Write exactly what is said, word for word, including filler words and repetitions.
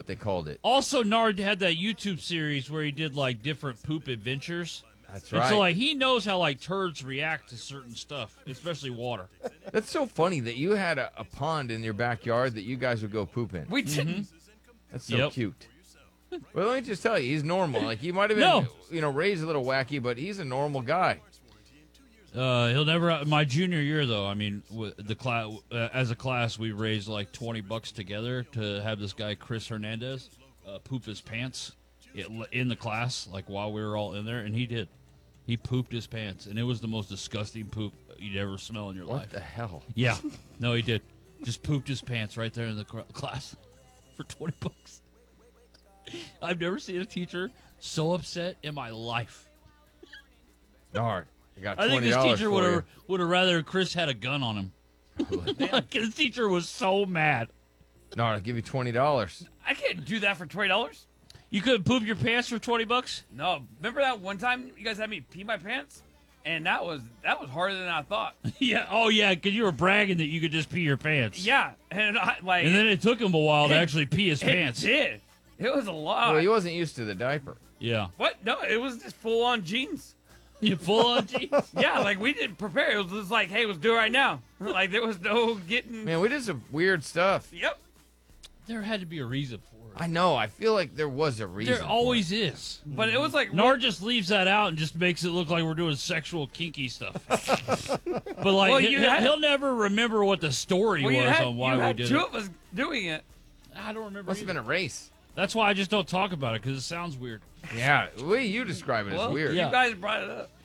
what they called it. Also, Nard had that YouTube series where he did like different poop adventures. That's And right. so like he knows how like turds react to certain stuff, especially water. That's so funny that you had a, a pond in your backyard that you guys would go poop in. We didn't. Mm-hmm. That's so Yep. cute. Well, let me just tell you, he's normal. Like, he might have been, No. you know, raised a little wacky, but he's a normal guy. Uh, he'll never. My junior year, though, I mean, w- the class uh, as a class, we raised like twenty bucks together to have this guy Chris Hernandez uh, poop his pants it, in the class, like while we were all in there, and he did. He pooped his pants, and it was the most disgusting poop you'd ever smell in your What life. the hell? Yeah, no, he did. Just pooped his pants right there in the cr- class for twenty bucks. I've never seen a teacher so upset in my life. Darn. I got I think twenty this dollars teacher for would you. have would have rather Chris had a gun on him. Like, his teacher was so mad. No, I'll give you twenty dollars. I can't do that for twenty dollars. You couldn't poop your pants for twenty bucks? No, remember that one time you guys had me pee my pants, and that was that was harder than I thought. Yeah. Oh, yeah, because you were bragging that you could just pee your pants. Yeah, and I like. And then it took him a while to It- actually pee his it pants. did. It was a lot. Well, he wasn't used to the diaper. Yeah. What? No, it was just full on jeans. You full on jeans? Yeah, like we didn't prepare. It was just like, hey, let's do it right now. Like there was no getting. Man, we did some weird stuff. Yep. There had to be a reason for it. I know. I feel like there was a reason. There for always it. is. But it was like Nard just leaves that out and just makes it look like we're doing sexual kinky stuff. But like Well, he, you will had- he'll never remember what the story well, you was had, on why you we had did two it. of us doing it. I don't remember. Must have either. been a race. That's why I just don't talk about it because it sounds weird. Yeah, the way you describe it is Well, weird. Yeah. you guys brought it up.